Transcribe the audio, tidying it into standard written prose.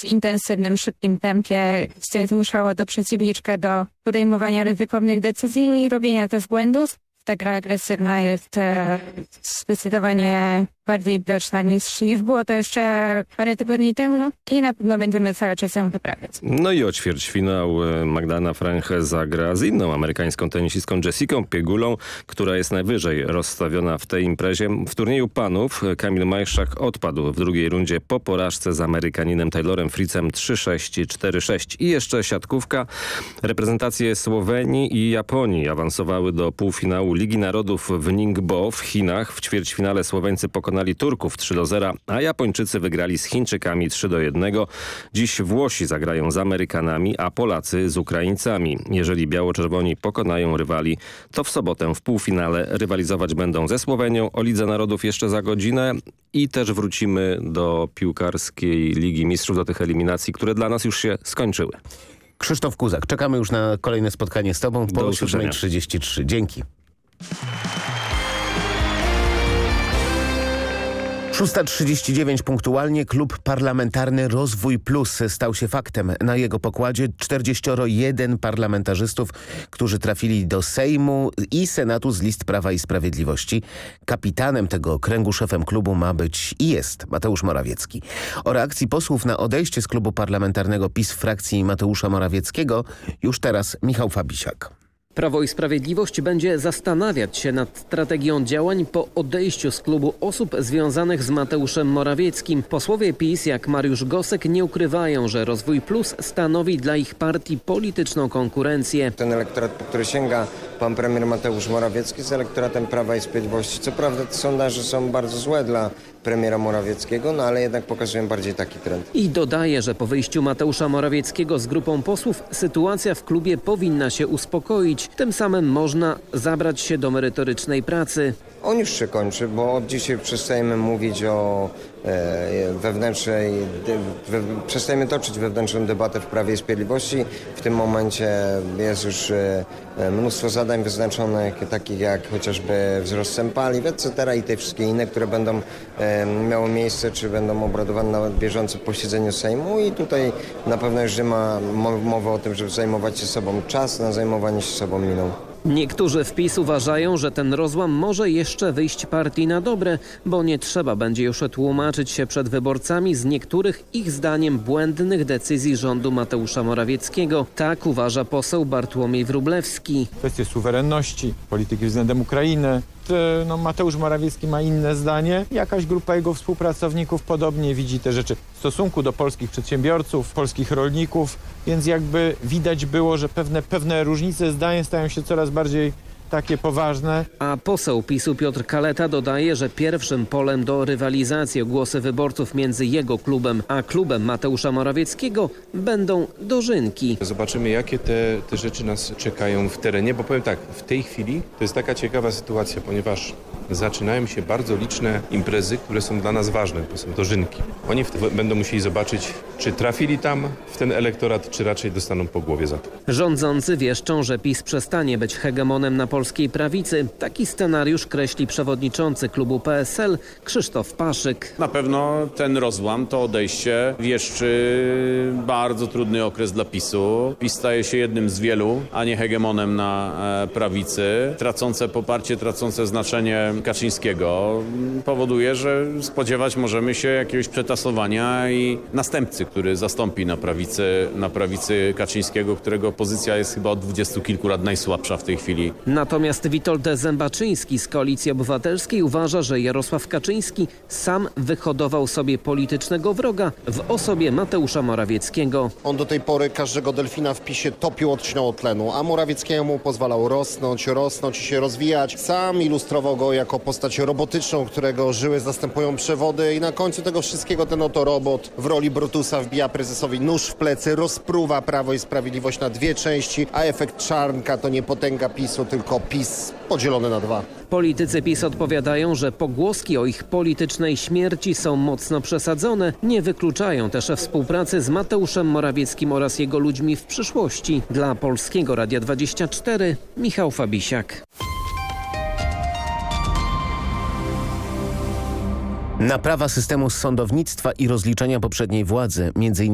w intensywnym, szybkim tempie, zmuszało to przeciwniczkę do podejmowania ryzykownych decyzji i robienia też błędów. Ta gra agresywna jest zdecydowanie bardziej widoczna niż było to jeszcze parę tygodni temu i na pewno będziemy cały czas ją poprawiać. No i o ćwierćfinał Magdalena Fręch zagra z inną amerykańską tenisistką Jessicą Piegulą, która jest najwyżej rozstawiona w tej imprezie. W turnieju panów Kamil Majszak odpadł w drugiej rundzie po porażce z Amerykaninem Taylorem Fritzem 3-6 i 4-6. I jeszcze siatkówka. Reprezentacje Słowenii i Japonii awansowały do półfinału Ligi Narodów w Ningbo w Chinach. W ćwierćfinale Słoweńcy pokonali Turków 3-0, a Japończycy wygrali z Chińczykami 3-1. Dziś Włosi zagrają z Amerykanami, a Polacy z Ukraińcami. Jeżeli biało-czerwoni pokonają rywali, to w sobotę w półfinale rywalizować będą ze Słowenią. O Lidze Narodów jeszcze za godzinę i też wrócimy do piłkarskiej Ligi Mistrzów, do tych eliminacji, które dla nas już się skończyły. Krzysztof Kuzak, czekamy już na kolejne spotkanie z Tobą po 7:33. Dzięki. 6:39 punktualnie. Klub Parlamentarny Rozwój Plus stał się faktem. Na jego pokładzie 41 parlamentarzystów, którzy trafili do Sejmu i Senatu z list Prawa i Sprawiedliwości. Kapitanem tego okręgu, szefem klubu ma być i jest Mateusz Morawiecki. O reakcji posłów na odejście z klubu parlamentarnego PiS w frakcji Mateusza Morawieckiego już teraz Michał Fabisiak. Prawo i Sprawiedliwość będzie zastanawiać się nad strategią działań po odejściu z klubu osób związanych z Mateuszem Morawieckim. Posłowie PiS jak Mariusz Gosek nie ukrywają, że Rozwój Plus stanowi dla ich partii polityczną konkurencję. Ten elektorat, po który sięga pan premier Mateusz Morawiecki, jest elektoratem Prawa i Sprawiedliwości. Co prawda te sondaże są bardzo złe dla premiera Morawieckiego, no ale jednak pokazują bardziej taki trend. I dodaje, że po wyjściu Mateusza Morawieckiego z grupą posłów sytuacja w klubie powinna się uspokoić. Tym samym można zabrać się do merytorycznej pracy. On już się kończy, bo od dzisiaj przestajemy mówić o przestajemy toczyć wewnętrzną debatę w Prawie i Sprawiedliwości. W tym momencie jest już mnóstwo zadań wyznaczonych, takich jak chociażby wzrost cen paliw, etc. i te wszystkie inne, które będą miały miejsce, czy będą obradowane na bieżącym posiedzeniu Sejmu i tutaj na pewno już nie ma mowy o tym, żeby zajmować się sobą. Czas na zajmowanie się sobą minął. Niektórzy w PiS uważają, że ten rozłam może jeszcze wyjść partii na dobre, bo nie trzeba będzie już tłumaczyć się przed wyborcami z niektórych ich zdaniem błędnych decyzji rządu Mateusza Morawieckiego. Tak uważa poseł Bartłomiej Wróblewski. Kwestie suwerenności, polityki względem Ukrainy. Mateusz Morawiecki ma inne zdanie. Jakaś grupa jego współpracowników podobnie widzi te rzeczy w stosunku do polskich przedsiębiorców, polskich rolników, więc jakby widać było, że pewne różnice zdań stają się coraz bardziej takie poważne. A poseł PiS-u Piotr Kaleta dodaje, że pierwszym polem do rywalizacji o głosy wyborców między jego klubem a klubem Mateusza Morawieckiego będą dożynki. Zobaczymy, jakie te rzeczy nas czekają w terenie, bo powiem tak, w tej chwili to jest taka ciekawa sytuacja, ponieważ zaczynają się bardzo liczne imprezy, które są dla nas ważne, to są dożynki. Oni będą musieli zobaczyć, czy trafili tam w ten elektorat, czy raczej dostaną po głowie za to. Rządzący wieszczą, że PiS przestanie być hegemonem na polskiej prawicy. Taki scenariusz kreśli przewodniczący klubu PSL Krzysztof Paszyk. Na pewno ten rozłam, to odejście wieszczy bardzo trudny okres dla PiS-u. PiS staje się jednym z wielu, a nie hegemonem na prawicy. Tracące poparcie, tracące znaczenie Kaczyńskiego powoduje, że spodziewać możemy się jakiegoś przetasowania i następcy, który zastąpi na prawicy Kaczyńskiego, którego pozycja jest chyba od 20 kilku lat najsłabsza w tej chwili. Natomiast Witold Zębaczyński z Koalicji Obywatelskiej uważa, że Jarosław Kaczyński sam wyhodował sobie politycznego wroga w osobie Mateusza Morawieckiego. On do tej pory każdego delfina w PiS-ie topił od tlenu, a Morawieckiemu pozwalał rosnąć i się rozwijać. Sam ilustrował go jako postać robotyczną, którego żyły zastępują przewody i na końcu tego wszystkiego ten oto robot w roli Brutusa wbija prezesowi nóż w plecy, rozpruwa Prawo i Sprawiedliwość na dwie części, a efekt Czarnka to nie potęga PiS-u, tylko PiS podzielony na dwa. Politycy PiS odpowiadają, że pogłoski o ich politycznej śmierci są mocno przesadzone. Nie wykluczają też współpracy z Mateuszem Morawieckim oraz jego ludźmi w przyszłości. Dla Polskiego Radia 24 Michał Fabisiak. Naprawa systemu sądownictwa i rozliczenia poprzedniej władzy, między